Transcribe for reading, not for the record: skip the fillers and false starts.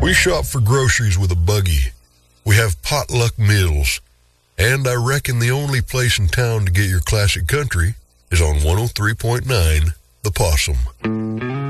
We shop for groceries with a buggy. We have potluck meals. And I reckon the only place in town to get your classic country is on 103.9 The Possum.